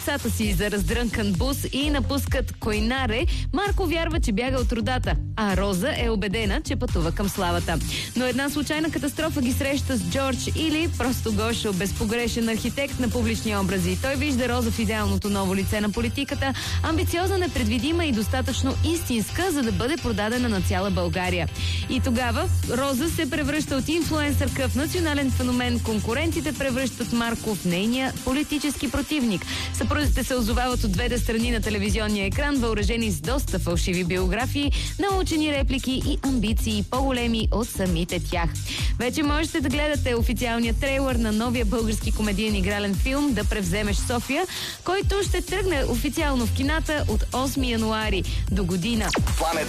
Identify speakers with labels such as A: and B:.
A: децата си за раздрънкан бус и напускат Койнаре, Марко вярва, че бяга от родата, а Роза е убедена, че пътува към славата. Но една случайна катастрофа ги среща с Джордж или просто Гошо, безпогрешен архитект на публични образи. Той вижда Роза в идеалното ново лице на политиката, амбициозна, непредвидима и достатъчно истинска, за да бъде продадена на цяла България. И тогава Роза се превръща от инфлуенсърка в национален феномен. Конкурентите превръщат Марко в нейния политически противник. Съпрузите се озовават от двете страни на телевизионния екран, въоръжени с доста фалшиви биографии, научени реплики и амбиции по-големи от самите тях. Вече можете да гледате официалния трейлър на новия български комедиен игрален филм "Да превземеш София", който ще тръгне официално в кината от 8 януари до година.